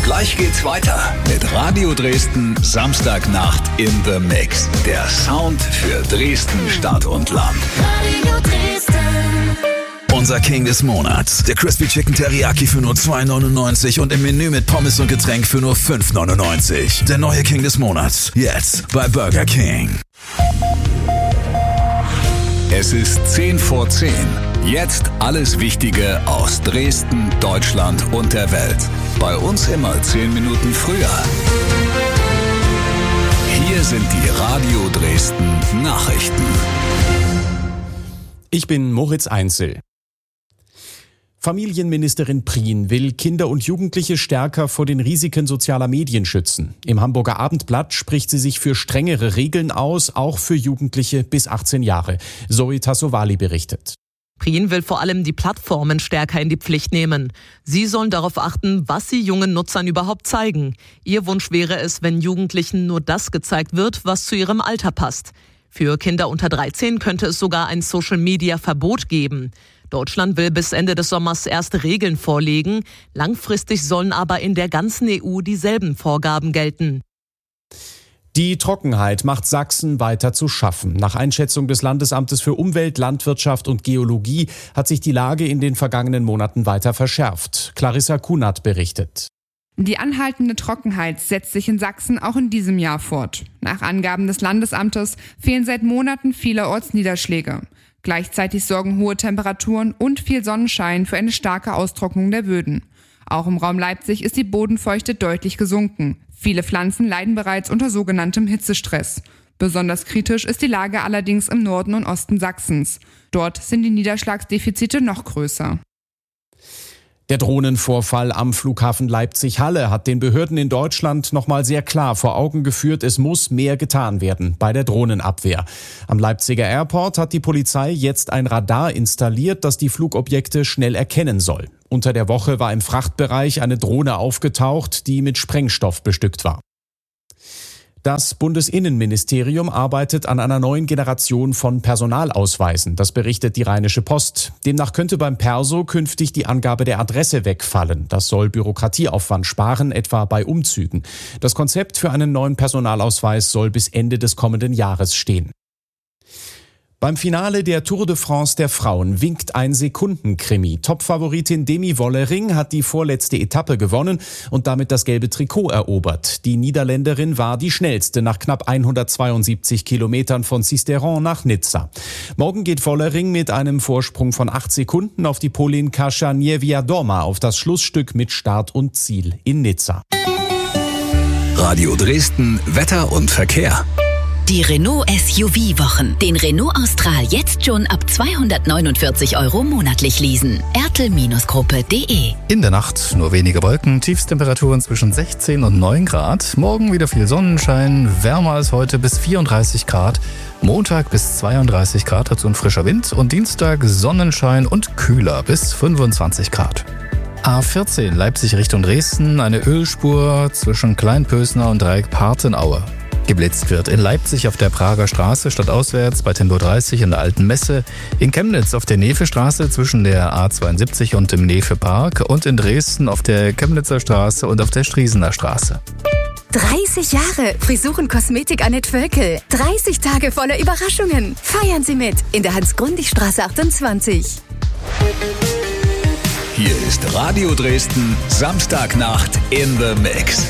Gleich geht's weiter mit Radio Dresden Samstagnacht in the Mix. Der Sound für Dresden, Stadt und Land. Radio Dresden. Unser King des Monats. Der Crispy Chicken Teriyaki für nur 2,99 und im Menü mit Pommes und Getränk für nur 5,99. Der neue King des Monats. Jetzt bei Burger King. Es ist 10 vor 10. Jetzt alles Wichtige aus Dresden, Deutschland und der Welt. Bei uns immer 10 Minuten früher. Hier sind die Radio Dresden Nachrichten. Ich bin Moritz Einzel. Familienministerin Prien will Kinder und Jugendliche stärker vor den Risiken sozialer Medien schützen. Im Hamburger Abendblatt spricht sie sich für strengere Regeln aus, auch für Jugendliche bis 18 Jahre. Zoe Tassovali berichtet. Prien will vor allem die Plattformen stärker in die Pflicht nehmen. Sie sollen darauf achten, was sie jungen Nutzern überhaupt zeigen. Ihr Wunsch wäre es, wenn Jugendlichen nur das gezeigt wird, was zu ihrem Alter passt. Für Kinder unter 13 könnte es sogar ein Social-Media-Verbot geben. Deutschland will bis Ende des Sommers erste Regeln vorlegen. Langfristig sollen aber in der ganzen EU dieselben Vorgaben gelten. Die Trockenheit macht Sachsen weiter zu schaffen. Nach Einschätzung des Landesamtes für Umwelt, Landwirtschaft und Geologie hat sich die Lage in den vergangenen Monaten weiter verschärft. Clarissa Kunert berichtet. Die anhaltende Trockenheit setzt sich in Sachsen auch in diesem Jahr fort. Nach Angaben des Landesamtes fehlen seit Monaten vielerorts Niederschläge. Gleichzeitig sorgen hohe Temperaturen und viel Sonnenschein für eine starke Austrocknung der Böden. Auch im Raum Leipzig ist die Bodenfeuchte deutlich gesunken. Viele Pflanzen leiden bereits unter sogenanntem Hitzestress. Besonders kritisch ist die Lage allerdings im Norden und Osten Sachsens. Dort sind die Niederschlagsdefizite noch größer. Der Drohnenvorfall am Flughafen Leipzig-Halle hat den Behörden in Deutschland nochmal sehr klar vor Augen geführt, es muss mehr getan werden bei der Drohnenabwehr. Am Leipziger Airport hat die Polizei jetzt ein Radar installiert, das die Flugobjekte schnell erkennen soll. Unter der Woche war im Frachtbereich eine Drohne aufgetaucht, die mit Sprengstoff bestückt war. Das Bundesinnenministerium arbeitet an einer neuen Generation von Personalausweisen. Das berichtet die Rheinische Post. Demnach könnte beim Perso künftig die Angabe der Adresse wegfallen. Das soll Bürokratieaufwand sparen, etwa bei Umzügen. Das Konzept für einen neuen Personalausweis soll bis Ende des kommenden Jahres stehen. Beim Finale der Tour de France der Frauen winkt ein Sekundenkrimi. Topfavoritin Demi Wollering hat die vorletzte Etappe gewonnen und damit das gelbe Trikot erobert. Die Niederländerin war die schnellste nach knapp 172 Kilometern von Sisteron nach Nizza. Morgen geht Wollering mit einem Vorsprung von 8 Sekunden auf die Polin Kasia Niewiadoma auf das Schlussstück mit Start und Ziel in Nizza. Radio Dresden, Wetter und Verkehr. Die Renault SUV-Wochen. Den Renault Austral jetzt schon ab 249 € monatlich leasen. ertel-gruppe.de. In der Nacht nur wenige Wolken, Tiefstemperaturen zwischen 16 und 9 Grad. Morgen wieder viel Sonnenschein, wärmer als heute bis 34 Grad. Montag bis 32 Grad, dazu ein frischer Wind. Und Dienstag Sonnenschein und kühler bis 25 Grad. A14 Leipzig Richtung Dresden, eine Ölspur zwischen Kleinpösner und Dreieck Partenaue. Geblitzt wird in Leipzig auf der Prager Straße stadtauswärts bei Tempo 30 in der Alten Messe, in Chemnitz auf der Nevestraße zwischen der A72 und dem Nefe-Park und in Dresden auf der Chemnitzer Straße und auf der Striesener Straße. 30 Jahre Frisuren Kosmetik Annette Völkel. 30 Tage voller Überraschungen. Feiern Sie mit in der Hans-Grundig-Straße 28. Hier ist Radio Dresden Samstagnacht in the Mix.